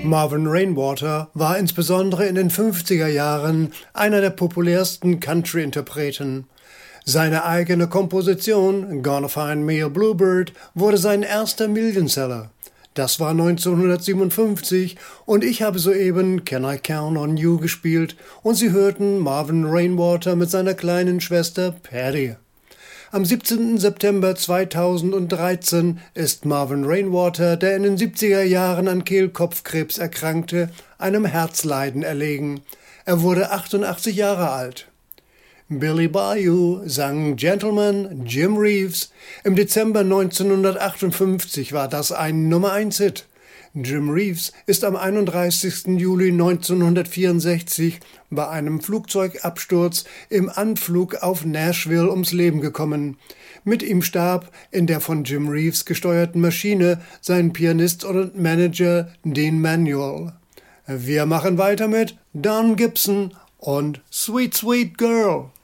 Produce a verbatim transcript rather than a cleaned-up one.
Marvin Rainwater war insbesondere in den fünfziger Jahren einer der populärsten Country-Interpreten. Seine eigene Komposition Gonna Find Me a Bluebird wurde sein erster Millionseller. Das war neunzehnhundertsiebenundfünfzig und ich habe soeben Can I Count on You gespielt und Sie hörten Marvin Rainwater mit seiner kleinen Schwester Patty. Am siebzehnten September zweitausenddreizehn ist Marvin Rainwater, der in den siebziger Jahren an Kehlkopfkrebs erkrankte, einem Herzleiden erlegen. Er wurde achtundachtzig Jahre alt. Billy Bayou sang Gentleman Jim Reeves. Im Dezember neunzehnhundertachtundfünfzig war das ein Nummer eins Hit. Jim Reeves ist am einunddreißigsten Juli neunzehnhundertvierundsechzig bei einem Flugzeugabsturz im Anflug auf Nashville ums Leben gekommen. Mit ihm starb in der von Jim Reeves gesteuerten Maschine sein Pianist und Manager Dean Manuel. Wir machen weiter mit Don Gibson und Sweet Sweet Girl.